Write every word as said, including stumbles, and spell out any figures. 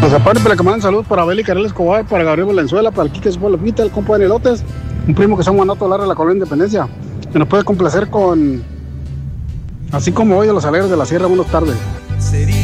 Pues aparte, para que manden saludos para Beli Carel Escobar, para Gabriel Valenzuela, para el Quique Lopita, el compa de Nelotes, un primo que son Guanato Lara de la Colonia Independencia, que nos puede complacer con Así como hoy a los alegres de la sierra. Buenas tardes. Sería